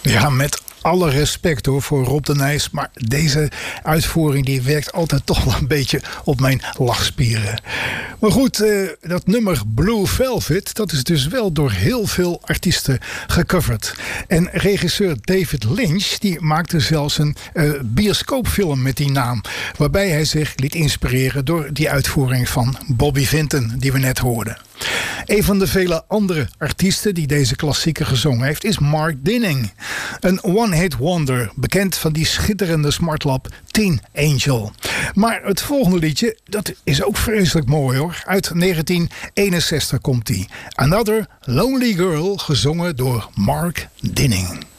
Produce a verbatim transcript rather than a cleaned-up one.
Ja, met alle respect hoor voor Rob de Nijs, maar deze uitvoering die werkt altijd toch wel een beetje op mijn lachspieren. Maar goed, eh, dat nummer Blue Velvet, dat is dus wel door heel veel artiesten gecoverd. En regisseur David Lynch, die maakte zelfs een uh, bioscoopfilm met die naam, waarbij hij zich liet inspireren door die uitvoering van Bobby Vinton, die we net hoorden. Een van de vele andere artiesten die deze klassieker gezongen heeft is Mark Dinning. Een one-hit wonder, bekend van die schitterende smartlap Teen Angel. Maar het volgende liedje, dat is ook vreselijk mooi hoor. Uit negentien eenenzestig komt die. Another Lonely Girl, gezongen door Mark Dinning.